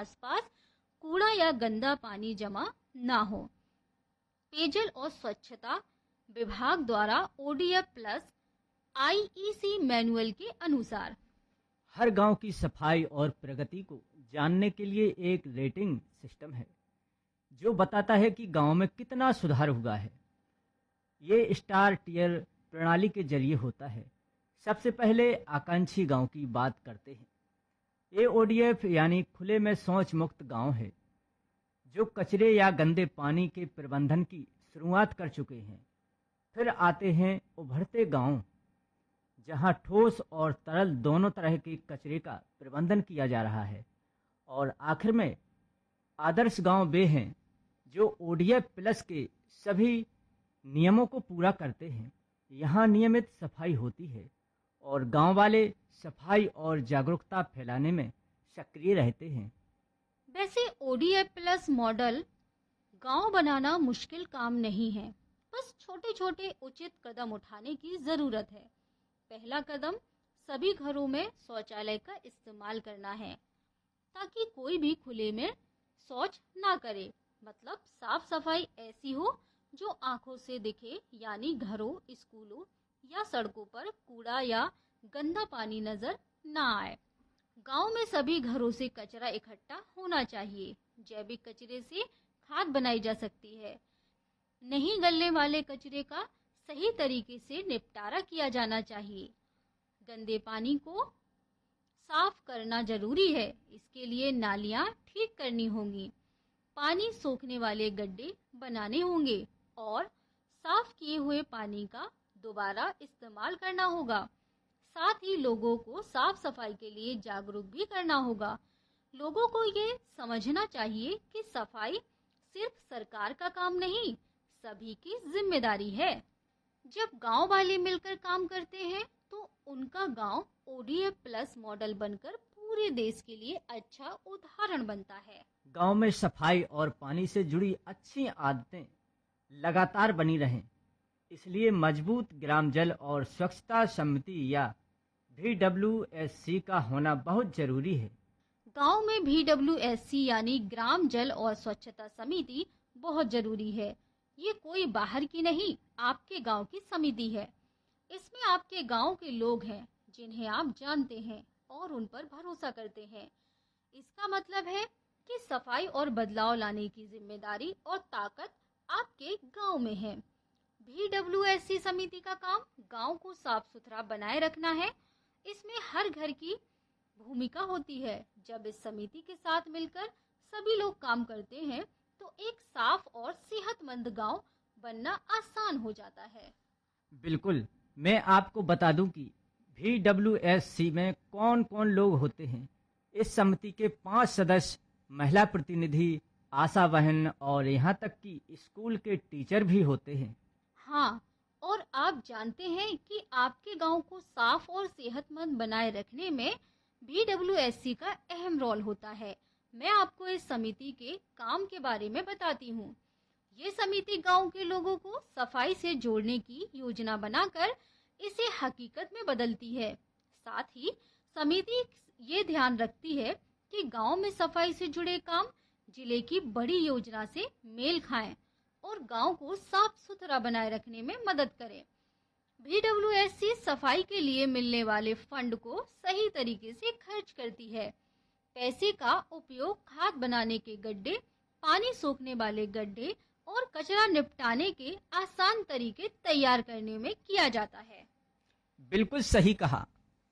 आसपास कूड़ा या गंदा पानी जमा ना हो। पेयजल और स्वच्छता विभाग द्वारा ODF प्लस IEC मैनुअल के अनुसार हर गांव की सफाई और प्रगति को जानने के लिए एक रेटिंग सिस्टम है जो बताता है कि गांव में कितना सुधार हुआ है। ये स्टार टियर प्रणाली के जरिए होता है। सबसे पहले आकांक्षी गांव की बात करते हैं। ये ODF यानी खुले में शौच मुक्त गांव है जो कचरे या गंदे पानी के प्रबंधन की शुरुआत कर चुके हैं। फिर आते हैं उभरते गांव जहां ठोस और तरल दोनों तरह के कचरे का प्रबंधन किया जा रहा है। और आखिर में आदर्श गांव वे हैं जो ODF प्लस के सभी नियमों को पूरा करते हैं। यहाँ नियमित सफाई होती है और गांव वाले सफाई और जागरूकता फैलाने में सक्रिय रहते हैं। वैसे ODF प्लस मॉडल गांव बनाना मुश्किल काम नहीं है, बस छोटे छोटे उचित कदम उठाने की जरूरत है। पहला कदम सभी घरों में शौचालय का इस्तेमाल करना है ताकि कोई भी खुले में शौच ना करे। मतलब साफ सफाई ऐसी हो जो आंखों से दिखे, यानी घरों, स्कूलों या सड़कों पर कूड़ा या गंदा पानी नजर ना आए। गांव में सभी घरों से कचरा इकट्ठा होना चाहिए। जैविक कचरे से खाद बनाई जा सकती है। नहीं गलने वाले कचरे का सही तरीके से निपटारा किया जाना चाहिए। गंदे पानी को साफ करना जरूरी है। इसके लिए नालियां ठीक करनी होंगी, पानी सोखने वाले गड्ढे बनाने होंगे और साफ किए हुए पानी का दोबारा इस्तेमाल करना होगा। साथ ही लोगों को साफ सफाई के लिए जागरूक भी करना होगा। लोगों को ये समझना चाहिए कि सफाई सिर्फ सरकार का काम नहीं, सभी की जिम्मेदारी है। जब गांव वाले मिलकर काम करते हैं तो उनका गांव ODF प्लस मॉडल बनकर पूरे देश के लिए अच्छा उदाहरण बनता है। गांव में सफाई और पानी से जुड़ी अच्छी आदतें लगातार बनी रहें, इसलिए मजबूत ग्राम जल और स्वच्छता समिति या VWSC का होना बहुत जरूरी है। गांव में VWSC यानी ग्राम जल और स्वच्छता समिति बहुत जरूरी है। ये कोई बाहर की नहीं, आपके गांव की समिति है। इसमें आपके गांव के लोग हैं जिन्हें आप जानते हैं और उन पर भरोसा करते हैं। इसका मतलब है कि सफाई और बदलाव लाने की जिम्मेदारी और ताकत आपके गांव में है। VWSC समिति का काम गांव को साफ सुथरा बनाए रखना है। इसमें हर घर की भूमिका होती है। जब इस समिति के साथ मिलकर सभी लोग काम करते हैं तो एक साफ और सेहतमंद गांव बनना आसान हो जाता है। बिल्कुल, मैं आपको बता दूं कि VWSC में कौन कौन लोग होते हैं। इस समिति के 5 सदस्य महिला प्रतिनिधि, आशा बहन और यहाँ तक कि स्कूल के टीचर भी होते हैं। हाँ, और आप जानते हैं कि आपके गांव को साफ और सेहतमंद बनाए रखने में VWSC का अहम रोल होता है। मैं आपको इस समिति के काम के बारे में बताती हूँ। ये समिति गांव के लोगों को सफाई से जोड़ने की योजना बनाकर इसे हकीकत में बदलती है। साथ ही समिति ये ध्यान रखती है कि गांव में सफाई से जुड़े काम जिले की बड़ी योजना से मेल खाएं और गांव को साफ सुथरा बनाए रखने में मदद करें। VWSC सफाई के लिए मिलने वाले फंड को सही तरीके से खर्च करती है। पैसे का उपयोग खाद बनाने के गड्ढे, पानी सोखने वाले गड्ढे और कचरा निपटाने के आसान तरीके तैयार करने में किया जाता है। बिल्कुल सही कहा।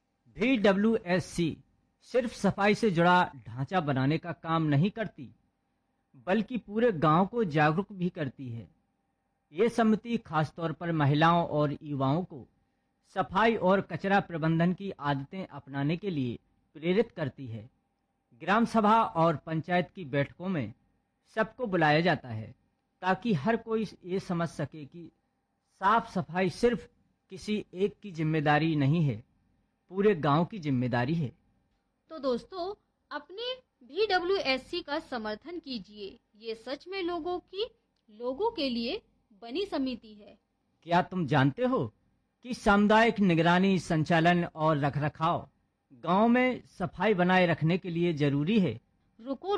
VWSC सिर्फ सफाई से जुड़ा ढांचा बनाने का काम नहीं करती, बल्कि पूरे गांव को जागरूक भी करती है। ये समिति खासतौर पर महिलाओं और युवाओं को सफाई और कचरा प्रबंधन की आदतें अपनाने के लिए प्रेरित करती है। ग्राम सभा और पंचायत की बैठकों में सबको बुलाया जाता है ताकि हर कोई ये समझ सके कि साफ सफाई सिर्फ किसी एक की जिम्मेदारी नहीं है, पूरे गांव की जिम्मेदारी है। तो दोस्तों, अपने VWSC का समर्थन कीजिए। ये सच में लोगों के लिए बनी समिति है। क्या तुम जानते हो कि सामुदायिक निगरानी, संचालन और रखरखाव गांव में सफाई बनाए रखने के लिए जरूरी है? रुको